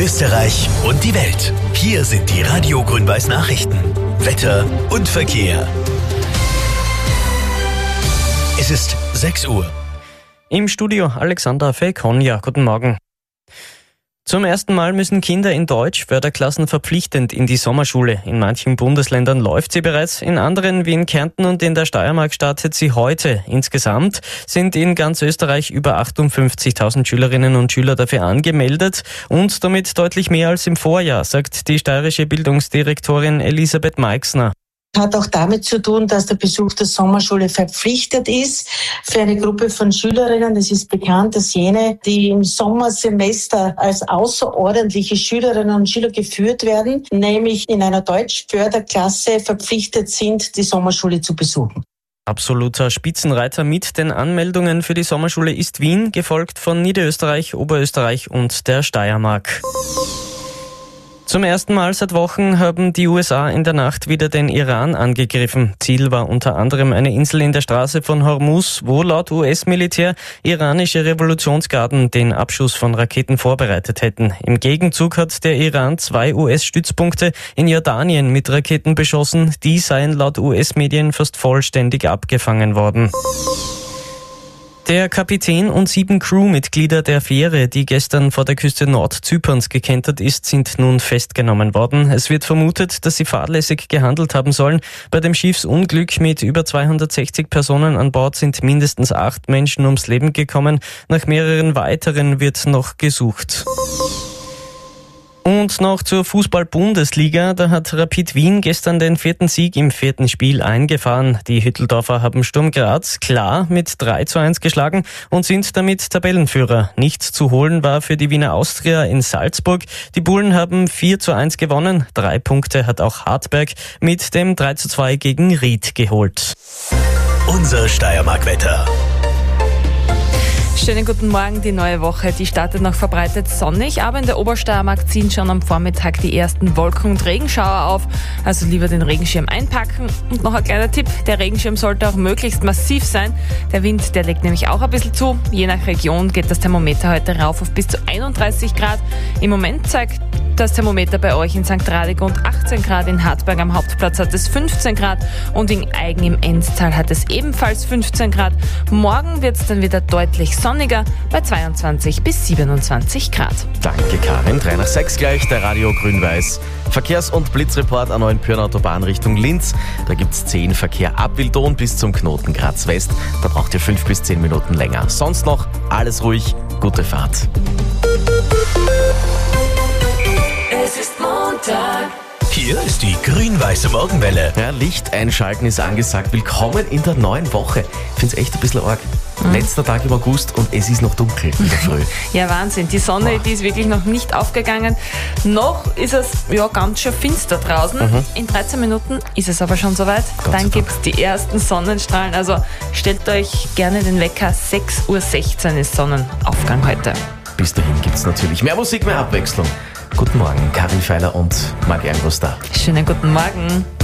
Österreich und die Welt. Hier sind die Radio Grün-Weiß Nachrichten. Wetter und Verkehr. Es ist 6 Uhr. Im Studio Alexander Fekonja. Guten Morgen. Zum ersten Mal müssen Kinder in Deutsch-Förderklassen verpflichtend in die Sommerschule. In manchen Bundesländern läuft sie bereits, in anderen wie in Kärnten und in der Steiermark startet sie heute. Insgesamt sind in ganz Österreich über 58.000 Schülerinnen und Schüler dafür angemeldet und damit deutlich mehr als im Vorjahr, sagt die steirische Bildungsdirektorin Elisabeth Meixner. Hat auch damit zu tun, dass der Besuch der Sommerschule verpflichtet ist für eine Gruppe von Schülerinnen. Es ist bekannt, dass jene, die im Sommersemester als außerordentliche Schülerinnen und Schüler geführt werden, nämlich in einer Deutsch-Förderklasse verpflichtet sind, die Sommerschule zu besuchen. Absoluter Spitzenreiter mit den Anmeldungen für die Sommerschule ist Wien, gefolgt von Niederösterreich, Oberösterreich und der Steiermark. Zum ersten Mal seit Wochen haben die USA in der Nacht wieder den Iran angegriffen. Ziel war unter anderem eine Insel in der Straße von Hormuz, wo laut US-Militär iranische Revolutionsgarden den Abschuss von Raketen vorbereitet hätten. Im Gegenzug hat der Iran 2 US-Stützpunkte in Jordanien mit Raketen beschossen. Die seien laut US-Medien fast vollständig abgefangen worden. Der Kapitän und 7 Crewmitglieder der Fähre, die gestern vor der Küste Nordzyperns gekentert ist, sind nun festgenommen worden. Es wird vermutet, dass sie fahrlässig gehandelt haben sollen. Bei dem Schiffsunglück mit über 260 Personen an Bord sind mindestens 8 Menschen ums Leben gekommen. Nach mehreren weiteren wird noch gesucht. Und noch zur Fußball-Bundesliga. Da hat Rapid Wien gestern den 4. Sieg im 4. Spiel eingefahren. Die Hütteldorfer haben Sturm Graz klar mit 3:1 geschlagen und sind damit Tabellenführer. Nichts zu holen war für die Wiener Austria in Salzburg. Die Bullen haben 4:1 gewonnen. 3 Punkte hat auch Hartberg mit dem 3:2 gegen Ried geholt. Unser Steiermark-Wetter. Schönen guten Morgen, die neue Woche, die startet noch verbreitet sonnig, aber in der Obersteiermark ziehen schon am Vormittag die ersten Wolken- und Regenschauer auf, also lieber den Regenschirm einpacken. Und noch ein kleiner Tipp, der Regenschirm sollte auch möglichst massiv sein. Der Wind, der legt nämlich auch ein bisschen zu. Je nach Region geht das Thermometer heute rauf auf bis zu 31 Grad. Im Moment zeigt das Thermometer bei euch in St. Radegund 18 Grad, in Hartberg am Hauptplatz hat es 15 Grad und in Aigen im Enztal hat es ebenfalls 15 Grad. Morgen wird es dann wieder deutlich sonniger bei 22 bis 27 Grad. Danke Karin, 3:06 gleich, der Radio Grün-Weiß Verkehrs- und Blitzreport an Neuenpürn Autobahn Richtung Linz. Da gibt's 10 Verkehr ab Wildon bis zum Knoten Graz West. Da braucht ihr 5 bis 10 Minuten länger. Sonst noch alles ruhig, gute Fahrt. Es ist Montag. Hier ist die grün-weiße Morgenwelle. Ja, Licht einschalten ist angesagt. Willkommen in der neuen Woche. Ich finde es echt ein bisschen arg. Letzter Tag im August und es ist noch dunkel in der Früh. Ja, Wahnsinn. Die Sonne, die ist wirklich noch nicht aufgegangen. Noch ist es ganz schön finster draußen. In 13 Minuten ist es aber schon soweit. Dann gibt es die ersten Sonnenstrahlen. Also stellt euch gerne den Wecker. 6:16 Uhr ist Sonnenaufgang heute. Bis dahin gibt es natürlich mehr Musik, mehr Abwechslung. Guten Morgen, Karin Feiler und Marc Erngroß da. Schönen guten Morgen.